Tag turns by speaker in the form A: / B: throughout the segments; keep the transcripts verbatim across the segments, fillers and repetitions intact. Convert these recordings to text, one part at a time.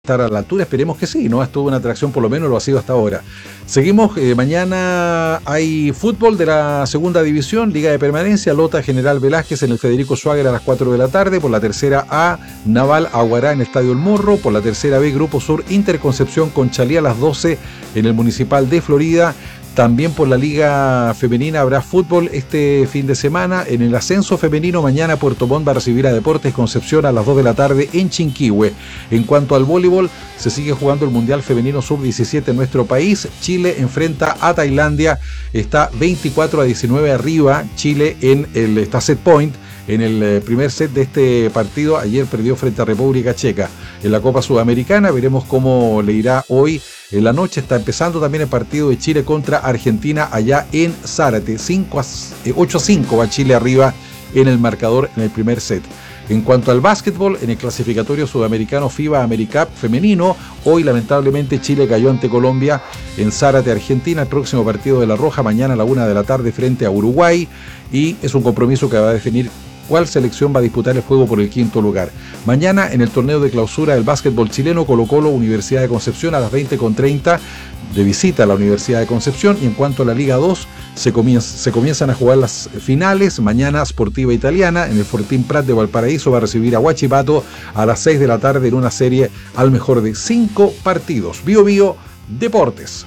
A: estar a la altura, esperemos que sí, ¿no? Estuvo una atracción, por lo menos lo ha sido hasta ahora. Seguimos, eh, mañana hay fútbol de la segunda división, Liga de Permanencia, Lota General Velázquez en el Federico Schwager a las cuatro de la tarde, por la tercera A, Naval Aguará en el Estadio El Morro, por la tercera B, Grupo Sur, Interconcepción Conchalí a las doce en el Municipal de Florida. También por la Liga Femenina habrá fútbol este fin de semana. En el ascenso femenino, mañana Puerto Montt va a recibir a Deportes Concepción a las dos de la tarde en Chinquihue. En cuanto al voleibol, se sigue jugando el Mundial Femenino sub diecisiete en nuestro país. Chile enfrenta a Tailandia. Está veinticuatro a diecinueve arriba Chile en el está set point. En el primer set de este partido, ayer perdió frente a República Checa. En la Copa Sudamericana veremos cómo le irá hoy. En la noche está empezando también el partido de Chile contra Argentina allá en Zárate. ocho a cinco va Chile arriba en el marcador en el primer set. En cuanto al básquetbol, en el clasificatorio sudamericano FIBA AmeriCup femenino, hoy lamentablemente Chile cayó ante Colombia en Zárate, Argentina. El próximo partido de La Roja mañana a la una de la tarde frente a Uruguay, y es un compromiso que va a definir cuál selección va a disputar el juego por el quinto lugar. Mañana en el torneo de clausura del básquetbol chileno, Colo-Colo Universidad de Concepción a las veinte con treinta de visita a la Universidad de Concepción. Y en cuanto a la Liga dos, se, comienza, se comienzan a jugar las finales. Mañana Sportiva Italiana en el Fortín Prat de Valparaíso va a recibir a Huachipato a las seis de la tarde en una serie al mejor de cinco partidos. Bio Bio Deportes.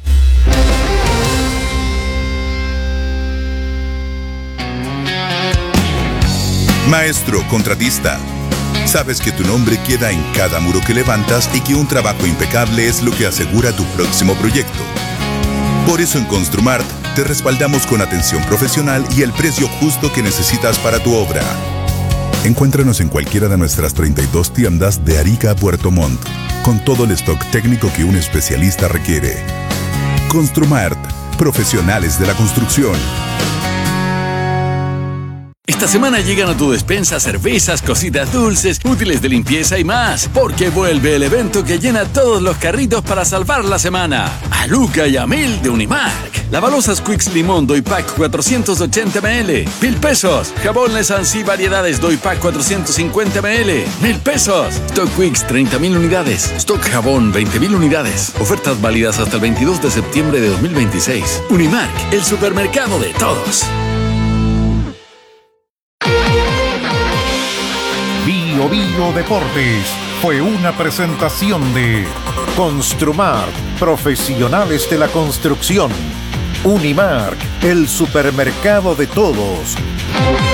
B: Maestro contratista, sabes que tu nombre queda en cada muro que levantas y que un trabajo impecable es lo que asegura tu próximo proyecto. Por eso en Construmart te respaldamos con atención profesional y el precio justo que necesitas para tu obra. Encuéntranos en cualquiera de nuestras treinta y dos tiendas de Arica a Puerto Montt, con todo el stock técnico que un especialista requiere. Construmart, profesionales de la construcción.
C: Esta semana llegan a tu despensa cervezas, cositas dulces, útiles de limpieza y más, porque vuelve el evento que llena todos los carritos para salvar la semana. A Luca y a Mil de Unimark. Lavalosas Quicks Limón Doy Pack cuatrocientos ochenta mililitros. Mil pesos. Jabón Lesansi Variedades Doy Pack cuatrocientos cincuenta mililitros. Mil pesos. Stock Quicks treinta mil unidades. Stock Jabón veinte mil unidades. Ofertas válidas hasta el veintidós de septiembre de dos mil veintiséis. Unimark, el supermercado de todos.
D: Bio Bio Deportes fue una presentación de Construmart, profesionales de la construcción. Unimark, el supermercado de todos.